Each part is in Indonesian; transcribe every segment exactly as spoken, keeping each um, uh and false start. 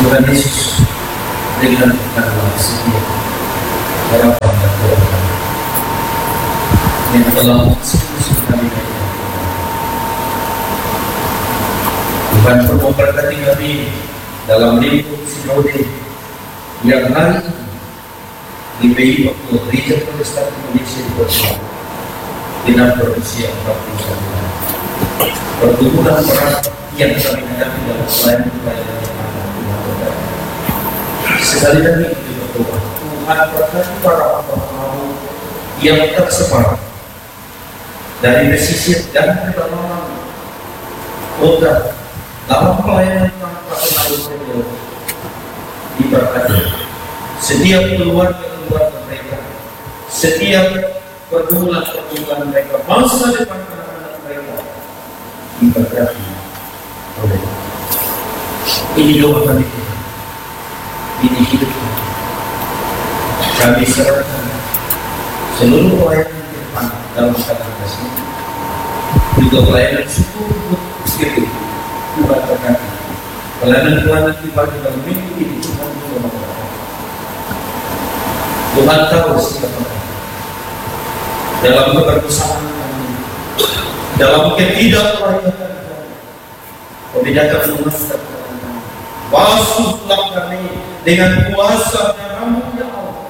Tuhan Yesus dengan katalah setia harapan dan doa yang telah mengeksekusi kami. Tuhan memberkati kami dalam lingkup sinode yang hari ini di P I waktu Gereja Protestan Indonesia di Papua dengan berusia empat puluh satu tahun. Pertumbuhan berat yang kami hadapi dalam pelayanan pelayanan yang ada sekali lagi kita berdoa, Tuhan berkati para hamba yang tersebar dari pesisir dan pedalaman kota dalam pelayanan tanpa kenal diberkati. Setiap keluarga-keluarga mereka, setiap pergumulan-pergumulan mereka, masa depan anak-anak mereka diberkati oleh ini doa kami. Ini hidup kami serahkan seluruh pelayanan ke depan dalam kata kasih, juga pelayanan suku kiri Tuhan berkati, pelayanan-pelayanan ibadah dalam minggu ini Tuhan juga memberkati. Tuhan tahu siapa kami dalam keberdosaaan kami, dalam ketidakpelayanan kami, membedakan umat basuhlah kami dengan kuasa dan rahmat ya Allah.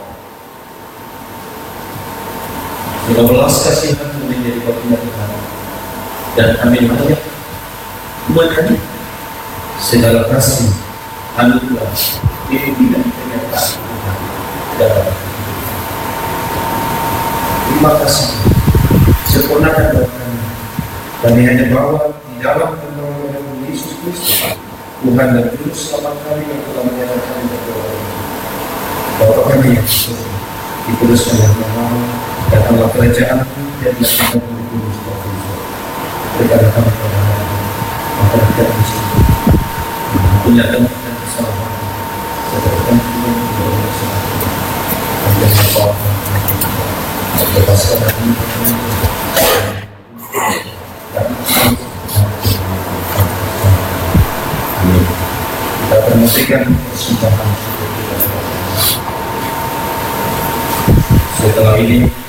Bila belas kasihan-Mu menjadi bagian kami, dan kami layak menerima segala kasih anugerah ini tidak ternyata dalam terima kasih. Sempurnakan doa kami. Kami hanya bawa di dalam pertolongan Yesus Kristus Tuhan dan Juru Selamat kami yang telah menyatakan kami berdoa. Bapa kami yang di surga, dikuduskan namamu, datanglah kerajaan-Mu, jadilah kehendakmu di bumi seperti di surga. Berikanlah kami pada hari ini makanan kami sendiri, mengampunilah dan kesalahan seperti kami juga mengampuni kesalahan kami. Dan jangan bawa kami dan bebaskan kami dari dan kita akan memberikan persembahan setelah ini.